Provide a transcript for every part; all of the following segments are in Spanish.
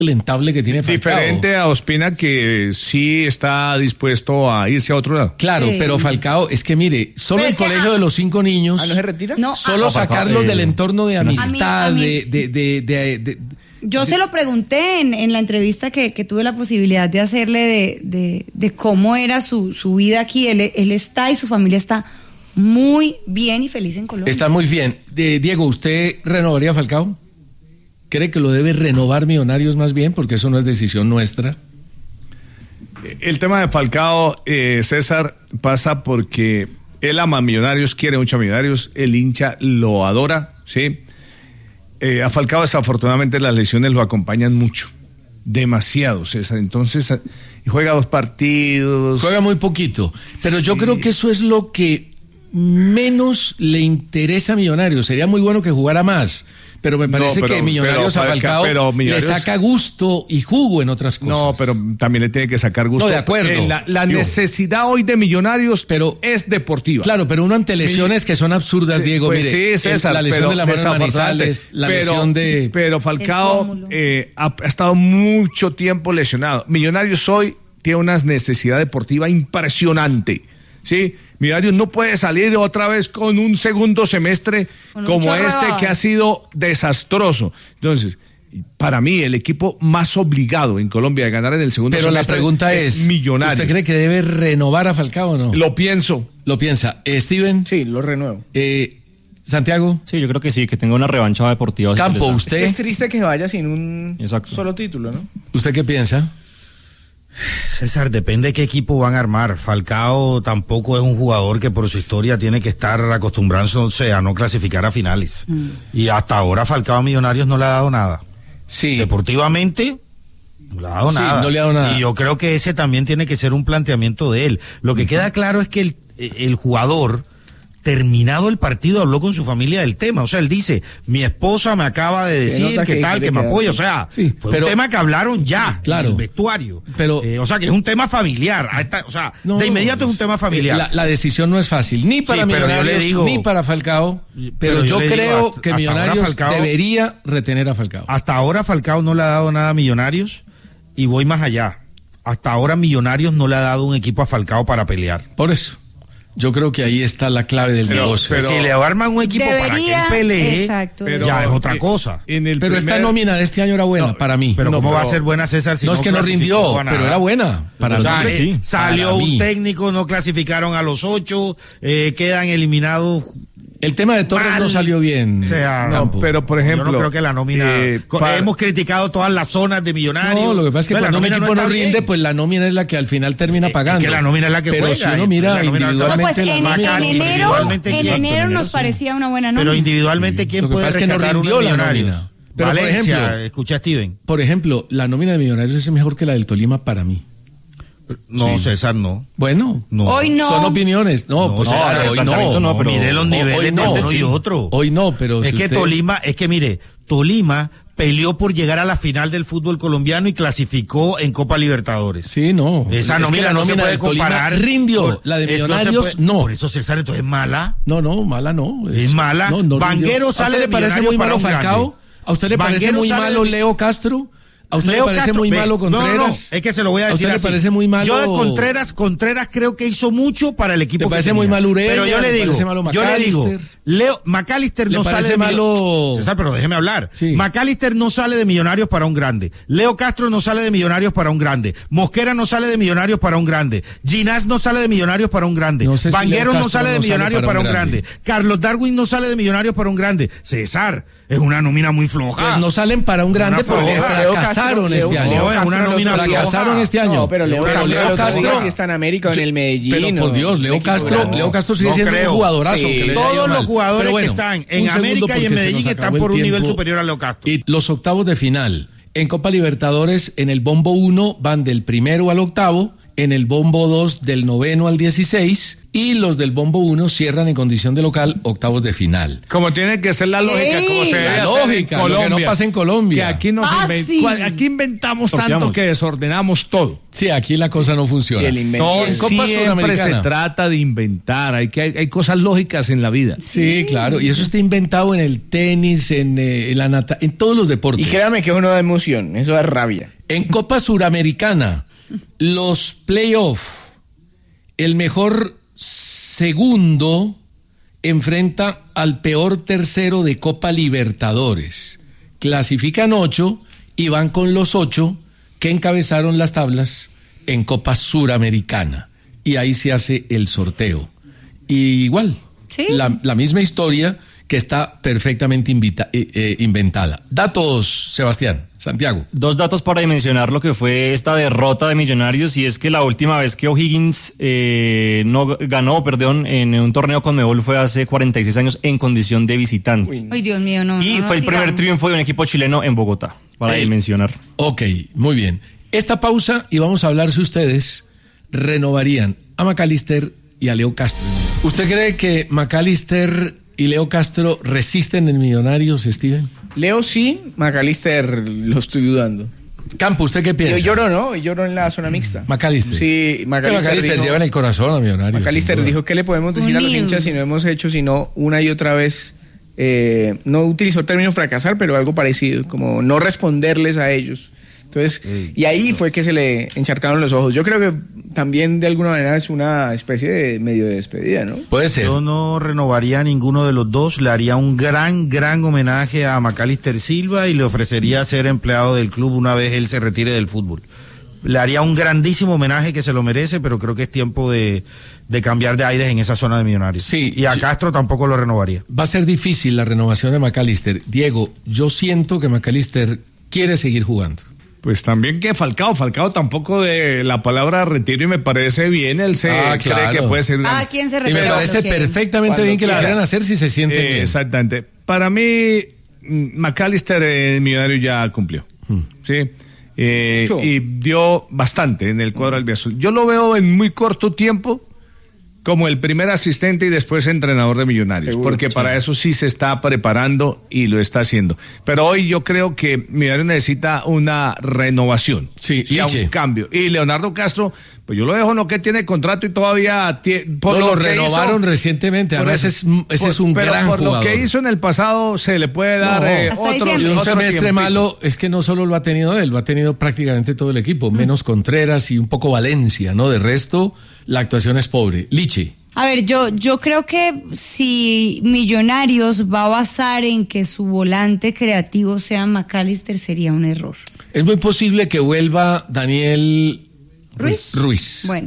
lamentable que tiene Falcao. Diferente a Ospina, que sí está dispuesto a irse a otro lado. Claro, pero Falcao, es que mire, solo el colegio de los 5 niños. ¿No se retira? No, solo sacarlos del entorno de amistad, Yo se lo pregunté en la entrevista que tuve la posibilidad de hacerle de cómo era su vida aquí. Él está y su familia está muy bien y feliz en Colombia. Está muy bien. Diego, ¿usted renovaría a Falcao? ¿Cree que lo debe renovar Millonarios más bien? Porque eso no es decisión nuestra. El tema de Falcao, César, pasa porque él ama a Millonarios, quiere mucho a Millonarios, el hincha lo adora, ¿sí? A Falcao desafortunadamente las lesiones lo acompañan mucho, demasiado, César. Entonces juega 2 partidos. Juega muy poquito, pero yo creo que eso es lo que menos le interesa a Millonarios. Sería muy bueno que jugara más, pero me parece que Millonarios a Falcao le saca gusto y jugo en otras cosas. No, pero también le tiene que sacar gusto. No, de acuerdo. La necesidad hoy de Millonarios es deportiva. Claro, pero uno ante lesiones que son absurdas, Diego. Pues mire, sí, César, la lesión de la mano de Manizales, la lesión de... Pero Falcao ha estado mucho tiempo lesionado. Millonarios hoy tiene una necesidad deportiva impresionante, ¿sí? Millonarios no puede salir otra vez con un segundo semestre como este que ha sido desastroso. Entonces, para mí, el equipo más obligado en Colombia de ganar en el segundo semestre. Pero la pregunta es Millonarios. ¿Usted cree que debe renovar a Falcao o no? Lo pienso. ¿Lo piensa? ¿Steven? Sí, lo renuevo. ¿Santiago? Sí, yo creo que sí, que tenga una revancha deportiva. Campo, si ¿usted? Es triste que vaya sin un Exacto. solo título, ¿no? ¿Usted qué piensa? César, depende de qué equipo van a armar. Falcao tampoco es un jugador que por su historia tiene que estar acostumbrándose a no clasificar a finales. Y hasta ahora Falcao a Millonarios no le ha dado nada. Sí. Deportivamente no le ha dado nada. No le ha dado nada. Y yo creo que ese también tiene que ser un planteamiento de él. Lo que queda claro es que el jugador, terminado el partido, habló con su familia del tema. O sea, él dice, mi esposa me acaba de decir que me apoya. O sea, fue un tema que hablaron ya, claro, en el vestuario. Pero, o sea, que es un tema familiar. De inmediato es un tema familiar. La decisión no es fácil, ni para Millonarios, ni para Falcao. Pero yo creo que Millonarios debería retener a Falcao. Hasta ahora Falcao no le ha dado nada a Millonarios, y voy más allá. Hasta ahora Millonarios no le ha dado un equipo a Falcao para pelear. Por eso. Yo creo que ahí está la clave del negocio. Pero si le arman un equipo para que él pelee, ya es otra cosa. Pero esta nómina de este año era buena para mí. Pero ¿cómo va a ser buena, César? Si no es que no rindió, pero era buena. Para mí. Salió un técnico, no clasificaron a los 8, quedan eliminados. El tema de Torres no salió bien. O sea, pero por ejemplo, yo no creo que la nómina. Hemos criticado todas las zonas de Millonarios. No, lo que pasa es que cuando un equipo no rinde, pues la nómina es la que al final termina pagando. Es que la nómina es la que pero juega. Si uno mira individualmente la nómina. En enero nos parecía una buena nómina. Pero individualmente, ¿quién puede rescatar uno de Millonarios? Pero Valencia, por ejemplo, escuché a Steven. Por ejemplo, la nómina de Millonarios es mejor que la del Tolima para mí. No, sí. César, no. Bueno, no. Hoy no. Son opiniones. No, pues César, hoy no. Pero mire los niveles de uno y otro. Hoy no, pero es que Tolima peleó por llegar a la final del fútbol colombiano y clasificó en Copa Libertadores. Sí, no. Esa nómina no se puede comparar. Rindió. La de Millonarios no. Por eso, César, entonces es mala. No, mala no. Es mala. Vanguero sale de Millonarios para un grande. ¿A usted le parece muy malo Leo Castro? ¿A usted le parece muy malo Contreras? No, es que se lo voy a decir. ¿A usted le parece muy malo? Yo de Contreras creo que hizo mucho para el equipo. ¿Le parece muy malo Ureña? Pero yo le digo, McAllister no sale de malo. César, pero déjeme hablar. Sí. McAllister no sale de Millonarios para un grande. Leo Castro no sale de Millonarios para un grande. Mosquera no sale de Millonarios para un grande. Ginás no sale de Millonarios para un grande. Vanguero no sale de Millonarios para un grande. Carlos Darwin no sale de Millonarios para un grande. César, es una nómina muy floja. Pues no salen para un grande porque fracasaron este año. Es una nómina fracasaron este año. No, pero Leo Castro sí está en América o en el Medellín. Pero por Dios, Leo Castro sigue siendo un jugadorazo. Todos los jugadores que están en América y en Medellín están por un nivel superior a Leo Castro. Y los octavos de final en Copa Libertadores, en el bombo 1 van del primero al octavo. en el bombo 2 del 9º al 16 y los del bombo 1 cierran en condición de local octavos de final. Como tiene que ser la lógica, como se debe la lógica, en Colombia, lo que no pasa en Colombia. Que aquí inventamos tanto que desordenamos todo. Sí, aquí la cosa no funciona. Sí, no, en Copa siempre se trata de inventar, hay cosas lógicas en la vida. Sí, claro, y eso está inventado en el tenis, en todos los deportes. Y créame que eso no da emoción, eso da rabia. En Copa Suramericana, los playoffs, el mejor segundo enfrenta al peor tercero de Copa Libertadores. Clasifican 8 y van con los 8 que encabezaron las tablas en Copa Suramericana. Y ahí se hace el sorteo. Y igual, ¿sí? la misma historia que está perfectamente inventada. Datos, Sebastián, Santiago. 2 datos para dimensionar lo que fue esta derrota de Millonarios, y es que la última vez que O'Higgins ganó en un torneo Conmebol fue hace 46 años en condición de visitante. Ay, Dios mío, no. Y fue el primer triunfo de un equipo chileno en Bogotá, para dimensionar. Ok, muy bien. Esta pausa y vamos a hablar si ustedes renovarían a McAllister y a Leo Castro. ¿Usted cree que McAllister y Leo Castro resisten en Millonarios, Steven? Leo sí, McAllister lo estoy dudando. Campo, ¿usted qué piensa? Yo lloro, ¿no? Lloro en la zona mixta. McAllister. Sí, McAllister lleva en el corazón a Millonarios. McAllister dijo que le podemos decir a los hinchas si no hemos hecho sino una y otra vez, no utilizó el término fracasar, pero algo parecido, como no responderles a ellos. Entonces, y ahí fue que se le encharcaron los ojos. Yo creo que también de alguna manera es una especie de medio de despedida, ¿no? Puede ser. Yo no renovaría a ninguno de los dos, le haría un gran homenaje a McAllister Silva y le ofrecería ser empleado del club una vez él se retire del fútbol. Le haría un grandísimo homenaje que se lo merece, pero creo que es tiempo de cambiar de aires en esa zona de Millonarios. Sí, y a Castro tampoco lo renovaría. Va a ser difícil la renovación de McAllister. Diego, yo siento que McAllister quiere seguir jugando. Pues también que Falcao tampoco de la palabra retiro y me parece bien, él cree que puede ser... ¿Quién se retira? Y me parece perfectamente bien que lo quieran hacer si se sienten bien. Exactamente. Para mí, McAllister en Millonario ya cumplió. ¿Sí? Y dio bastante en el cuadro albiazul. Yo lo veo en muy corto tiempo como el primer asistente y después entrenador de Millonarios, porque para eso sí se está preparando y lo está haciendo. Pero hoy yo creo que Millonarios necesita una renovación, un cambio. Y Leonardo Castro, pues yo lo dejo, no que tiene contrato y todavía lo renovaron recientemente. Además ese es un gran jugador. Por lo que hizo en el pasado se le puede dar un semestre malo. Es que no solo lo ha tenido él, lo ha tenido prácticamente todo el equipo, menos Contreras y un poco Valencia, ¿no? De resto, la actuación es pobre. Lichi. A ver, yo creo que si Millonarios va a basar en que su volante creativo sea McAllister, sería un error. Es muy posible que vuelva Daniel Ruiz. Bueno,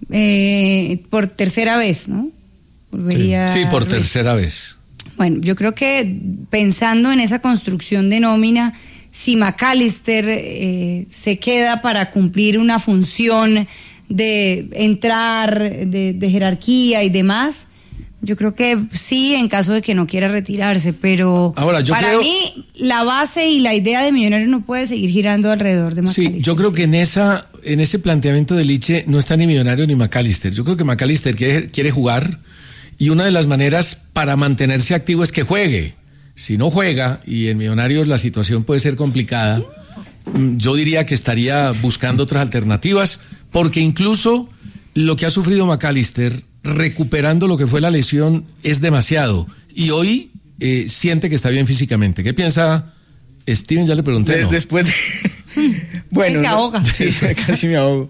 por tercera vez, ¿no? Volvería sí, por tercera vez. Bueno, yo creo que pensando en esa construcción de nómina, si McAllister se queda para cumplir una función de entrar, de jerarquía y demás, yo creo que sí, en caso de que no quiera retirarse, pero ahora, para mí la base y la idea de Millonarios no puede seguir girando alrededor de McAllister. Sí, yo creo que en ese planteamiento de Liche no está ni Millonarios ni McAllister. Yo creo que McAllister quiere jugar y una de las maneras para mantenerse activo es que juegue. Si no juega, y en Millonarios la situación puede ser complicada, yo diría que estaría buscando otras alternativas, porque incluso lo que ha sufrido McAllister recuperando lo que fue la lesión es demasiado, y hoy siente que está bien físicamente. ¿Qué piensa Steven? Ya le pregunté. Después de... bueno, se ahoga. Sí, casi me ahogo.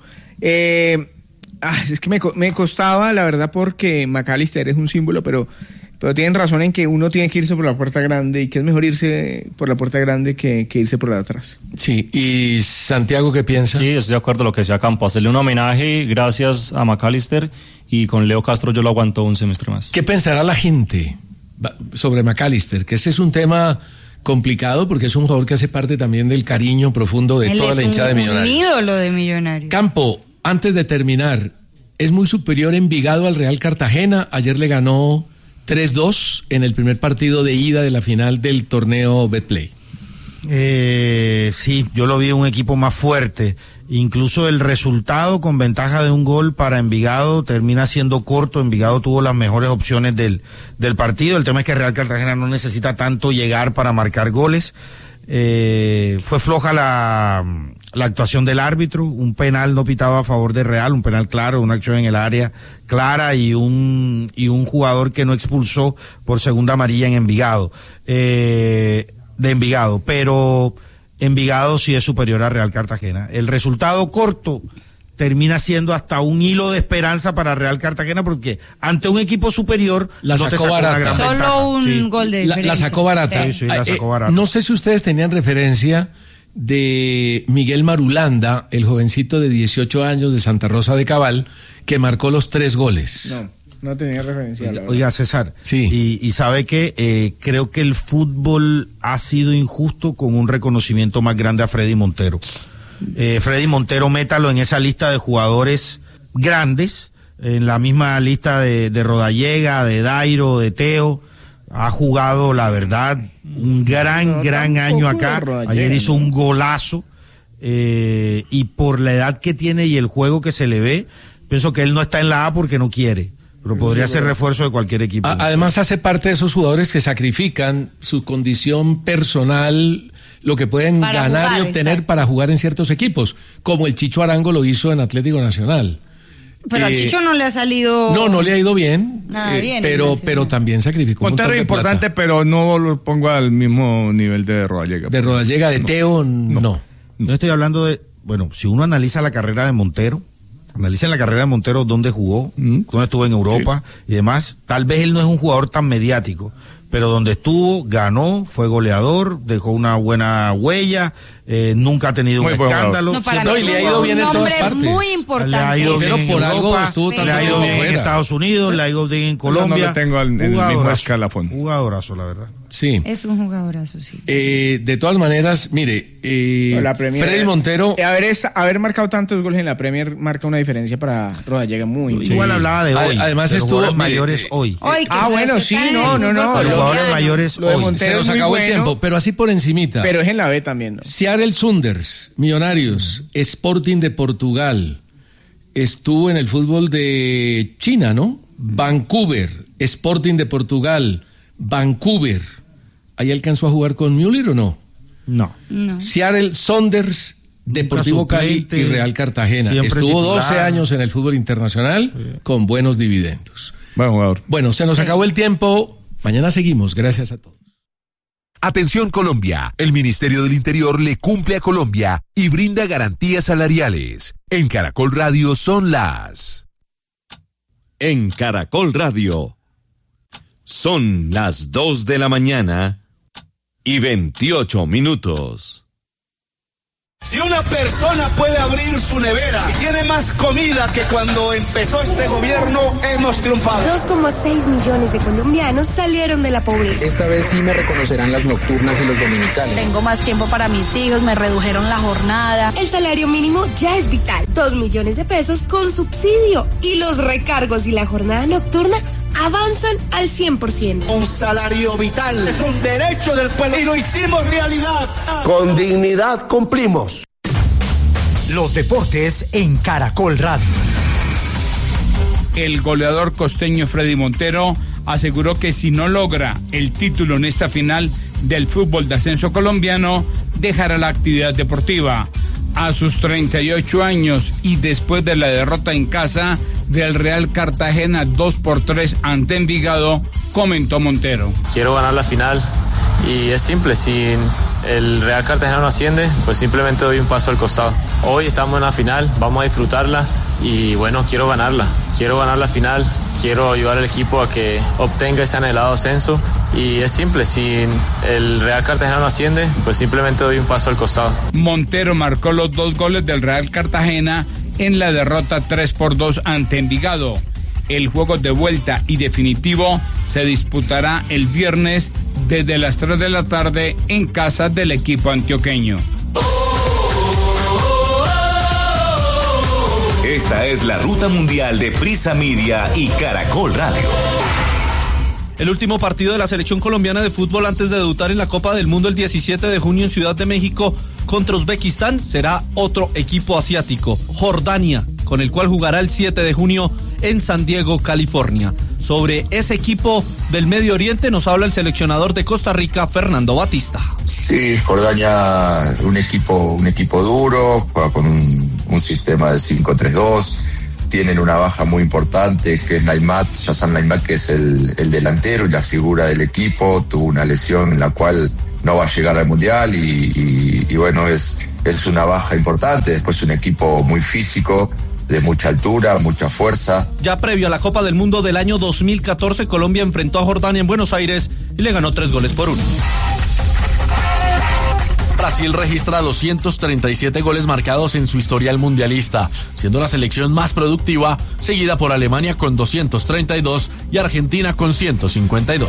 Es que me costaba, la verdad, porque McAllister es un símbolo, pero tienen razón en que uno tiene que irse por la puerta grande y que es mejor irse por la puerta grande que irse por la de atrás. Sí, ¿y Santiago qué piensa? Sí, estoy de acuerdo con lo que decía Campo, hacerle un homenaje gracias a McAllister, y con Leo Castro yo lo aguanto un semestre más. ¿Qué pensará la gente sobre McAllister? Que ese es un tema complicado porque es un jugador que hace parte también del cariño profundo de toda la hinchada de Millonarios. Un ídolo de Millonarios. Campo, antes de terminar, es muy superior Envigado al Real Cartagena. Ayer le ganó 3-2 en el primer partido de ida de la final del torneo Betplay. Sí, yo lo vi un equipo más fuerte. Incluso el resultado con ventaja de un gol para Envigado termina siendo corto. Envigado tuvo las mejores opciones del partido. El tema es que Real Cartagena no necesita tanto llegar para marcar goles. Fue floja la actuación del árbitro, un penal no pitado a favor de Real, un penal claro, una acción en el área clara y un jugador que no expulsó por segunda amarilla en Envigado, de Envigado, pero Envigado sí es superior a Real Cartagena. El resultado corto termina siendo hasta un hilo de esperanza para Real Cartagena, porque ante un equipo superior la no sacó barata. Solo un gol de diferencia. La sacó barata. Sí, la sacó barata. No sé si ustedes tenían referencia de Miguel Marulanda, el jovencito de 18 años de Santa Rosa de Cabal, que marcó los 3 goles. No tenía referencia. Oiga, César, sí. Y sabe que creo que el fútbol ha sido injusto con un reconocimiento más grande a Freddy Montero. Freddy Montero, métalo en esa lista de jugadores grandes, en la misma lista de Rodallega, de Dairo, de Teo. Ha jugado, la verdad, un gran año acá. Ayer hizo un golazo, y por la edad que tiene y el juego que se le ve, pienso que él no está en la A porque no quiere, pero podría ser refuerzo de cualquier equipo. Además hace parte de esos jugadores que sacrifican su condición personal, lo que pueden para ganar jugar, y obtener, exacto, para jugar en ciertos equipos, como el Chicho Arango lo hizo en Atlético Nacional. Pero a Chicho no le ha salido... No le ha ido bien, bien, pero también sacrificó un montón de importante, plata. Pero no lo pongo al mismo nivel de Rodallega. De Rodallega, de Teo, no. Yo estoy hablando de, bueno, si uno analiza la carrera de Montero, analicen la carrera de Montero, dónde jugó, dónde estuvo en Europa, sí, y demás. Tal vez él no es un jugador tan mediático, pero donde estuvo, ganó, fue goleador, dejó una buena huella, nunca ha tenido un escándalo. Y le ha ido bien en todas partes. Muy importante. Le ha ido bien en Europa, le ha ido bien en Estados Unidos, le ha ido bien en Colombia. No lo tengo en el mismo escalafón. Jugadorazo, la verdad. Sí. Es un jugadorazo, sí. De todas maneras, mire, Freddy Montero... haber marcado tantos goles en la Premier marca una diferencia para Rodallega muy... Igual hablaba de hoy. Además estuvo... Jugadores mayores hoy. Bueno, sí, no. Los jugadores mayores hoy. Se nos acabó el tiempo, pero así por encimita. Pero es en la B también, ¿no? Seattle Sounders, Millonarios, Sporting de Portugal, estuvo en el fútbol de China, ¿no? Vancouver, Sporting de Portugal, Vancouver. ¿Ahí alcanzó a jugar con Müller o no? No. Seattle Sounders, Deportivo Cali y Real Cartagena. Estuvo 12 años en el fútbol internacional con buenos dividendos. Buen jugador. Bueno, se nos acabó el tiempo. Mañana seguimos. Gracias a todos. Atención Colombia, el Ministerio del Interior le cumple a Colombia y brinda garantías salariales. En Caracol Radio son las... En Caracol Radio son las 2 de la mañana y 28 minutos. Si una persona puede abrir su nevera y tiene más comida que cuando empezó este gobierno, hemos triunfado. 2,6 millones de colombianos salieron de la pobreza. Esta vez sí me reconocerán las nocturnas y los dominicales. Tengo más tiempo para mis hijos, me redujeron la jornada. El salario mínimo ya es vital. 2 millones de pesos con subsidio. Y los recargos y la jornada nocturna avanzan al 100%. Un salario vital es un derecho del pueblo y lo hicimos realidad. Con dignidad cumplimos. Los deportes en Caracol Radio. El goleador costeño Freddy Montero aseguró que si no logra el título en esta final del fútbol de ascenso colombiano, dejará la actividad deportiva. A sus 38 años y después de la derrota en casa del Real Cartagena 2-3 ante Envigado, comentó Montero. Quiero ganar la final y es simple, si el Real Cartagena no asciende, pues simplemente doy un paso al costado. Hoy estamos en la final, vamos a disfrutarla y bueno, quiero ganar la final, quiero ayudar al equipo a que obtenga ese anhelado ascenso y es simple, si el Real Cartagena no asciende, pues simplemente doy un paso al costado. Montero marcó los 2 goles del Real Cartagena en la derrota 3-2 ante Envigado. El juego de vuelta y definitivo se disputará el viernes desde las 3 de la tarde en casa del equipo antioqueño. Esta es la ruta mundial de Prisa Media y Caracol Radio. El último partido de la selección colombiana de fútbol antes de debutar en la Copa del Mundo el 17 de junio en Ciudad de México contra Uzbekistán será otro equipo asiático, Jordania, con el cual jugará el 7 de junio en San Diego, California. Sobre ese equipo del Medio Oriente nos habla el seleccionador de Costa Rica, Fernando Batista. Sí, Jordania, un equipo duro, juega con un sistema de 5-3-2. Tienen una baja muy importante que es Hassan Naimat, que es el delantero y la figura del equipo. Tuvo una lesión en la cual no va a llegar al Mundial y bueno, es una baja importante. Después un equipo muy físico, de mucha altura, mucha fuerza. Ya previo a la Copa del Mundo del año 2014, Colombia enfrentó a Jordania en Buenos Aires y le ganó 3-1. Brasil registra 237 goles marcados en su historial mundialista, siendo la selección más productiva, seguida por Alemania con 232 y Argentina con 152.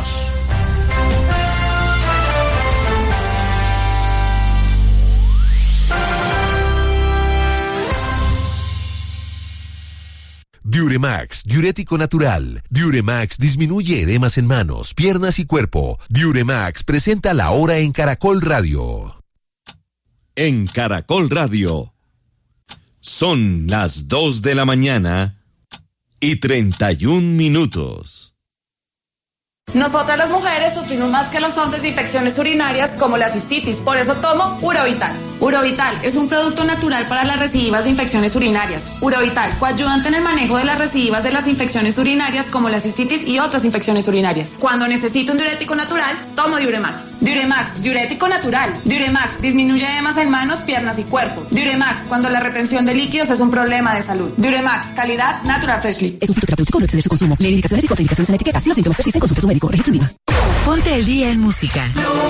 Diuremax, diurético natural. Diuremax disminuye edemas en manos, piernas y cuerpo. Diuremax presenta La Hora en Caracol Radio. En Caracol Radio. Son las 2 de la mañana y 31 minutos. Nosotras las mujeres sufrimos más que los hombres de infecciones urinarias como la cistitis, por eso tomo Urovital. Urovital es un producto natural para las recidivas de infecciones urinarias. Urovital, coayudante en el manejo de las recidivas de las infecciones urinarias como la cistitis y otras infecciones urinarias. Cuando necesito un diurético natural, tomo Diuremax. Diuremax, diurético natural. Diuremax, disminuye edemas en manos, piernas y cuerpo. Diuremax, cuando la retención de líquidos es un problema de salud. Diuremax, calidad Natural Freshly. Es un producto terapéutico, no excede su consumo. Lee indicaciones y contraindicaciones en etiqueta. Si los síntomas persisten, consulte a su médico. Registro INVIMA. Ponte el día en música.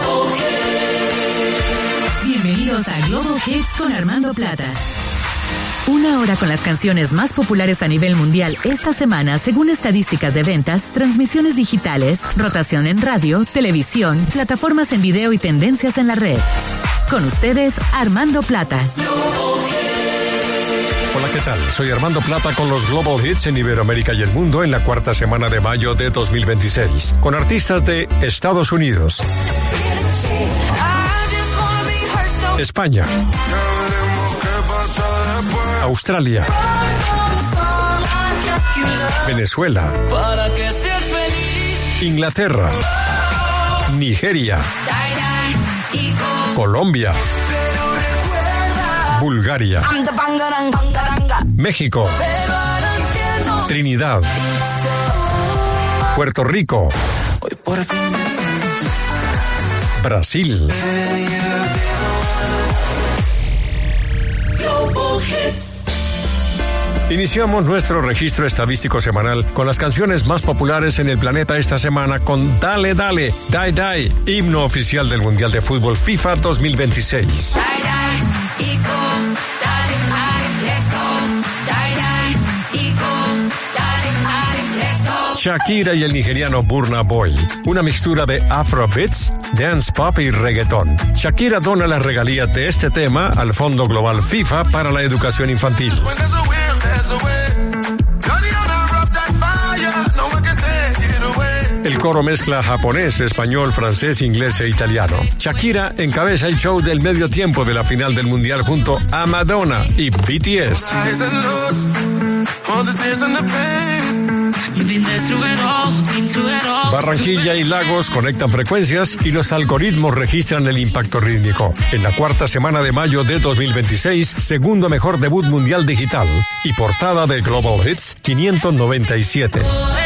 Bienvenidos a Global Hits con Armando Plata. Una hora con las canciones más populares a nivel mundial esta semana, según estadísticas de ventas, transmisiones digitales, rotación en radio, televisión, plataformas en video y tendencias en la red. Con ustedes, Armando Plata. Hola, ¿qué tal? Soy Armando Plata con los Global Hits en Iberoamérica y el mundo en la cuarta semana de mayo de 2026, con artistas de Estados Unidos, España, Australia, Venezuela, Inglaterra, Nigeria, Colombia, Bulgaria, México, Trinidad, Puerto Rico, Brasil, Iniciamos nuestro registro estadístico semanal con las canciones más populares en el planeta esta semana con Dale Dale, Die Die, himno oficial del Mundial de Fútbol FIFA 2026. Shakira y el nigeriano Burna Boy, una mixtura de Afrobeats, dance pop y reggaetón. Shakira dona las regalías de este tema al Fondo Global FIFA para la educación infantil. El coro mezcla japonés, español, francés, inglés e italiano. Shakira encabeza el show del medio tiempo de la final del Mundial junto a Madonna y BTS. Barranquilla y Lagos conectan frecuencias y los algoritmos registran el impacto rítmico. En la cuarta semana de mayo de 2026, segundo mejor debut mundial digital y portada de Global Hits 597.